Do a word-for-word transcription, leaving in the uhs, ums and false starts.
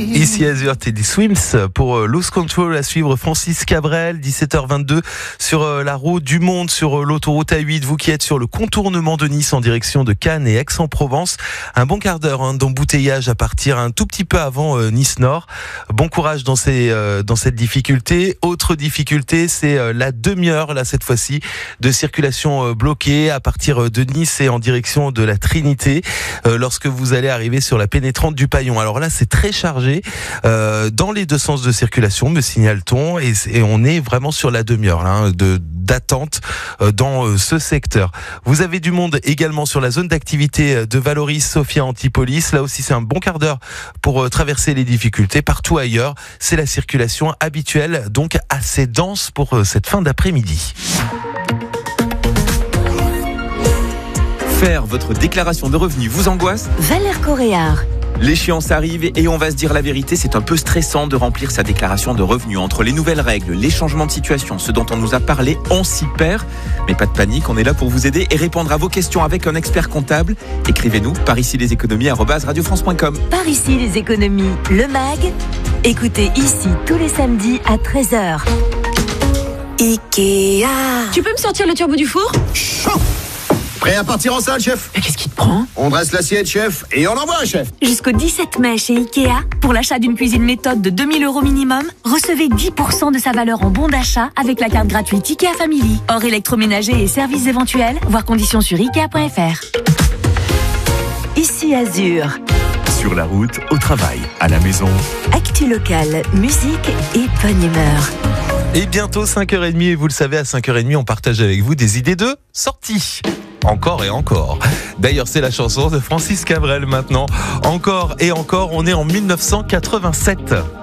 Ici Azur, Teddy Swims pour Lose Control à suivre. Francis Cabrel, dix-sept heures vingt-deux sur la route du monde, sur l'autoroute A huit. Vous qui êtes sur le contournement de Nice en direction de Cannes et Aix-en-Provence, un bon quart d'heure hein, d'embouteillage à partir un tout petit peu avant euh, Nice Nord. Bon courage dans ces euh, dans cette difficulté. Autre difficulté, c'est euh, la demi-heure là cette fois-ci de circulation euh, bloquée à partir de Nice et en direction de la Trinité euh, lorsque vous allez arriver sur la pénétrante du Paillon. Alors là, c'est très chargé euh, dans les deux sens de circulation, me signale-t-on, et, et on est vraiment sur la demi-heure là, hein, de d'attente euh, dans euh, ce secteur. Vous avez du monde également sur la zone d'activité de Valoris, Sophia Antipolis. Là aussi, c'est un bon quart d'heure pour euh, traverser les difficultés. Partout ailleurs, c'est la circulation habituelle, donc assez dense pour euh, cette fin d'après-midi. Faire votre déclaration de revenus vous angoisse ? Valère Coréard. L'échéance arrive et on va se dire la vérité, c'est un peu stressant de remplir sa déclaration de revenus. Entre les nouvelles règles, les changements de situation, ce dont on nous a parlé, on s'y perd. Mais pas de panique, on est là pour vous aider et répondre à vos questions avec un expert comptable. Écrivez-nous par ici les économies arobase radio france point com. Par ici les économies, le mag. Écoutez ici tous les samedis à treize heures. Ikea. Tu peux me sortir le turbo du four ? Chaud. Prêt à partir en salle, chef ? Mais qu'est-ce qui te prend ? On dresse l'assiette, chef, et on envoie, chef. Jusqu'au dix-sept mai chez Ikea, pour l'achat d'une cuisine méthode de deux mille euros minimum, recevez dix pour cent de sa valeur en bon d'achat avec la carte gratuite Ikea Family. Hors électroménager et services éventuels, voir conditions sur ikea point f r. Ici Azur. Sur la route, au travail, à la maison. Actu locale, musique et bonne humeur. Et bientôt cinq heures trente, et vous le savez, à cinq heures trente, on partage avec vous des idées de sortie. Encore et encore. D'ailleurs, c'est la chanson de Francis Cabrel maintenant. Encore et encore, on est en mille neuf cent quatre-vingt-sept.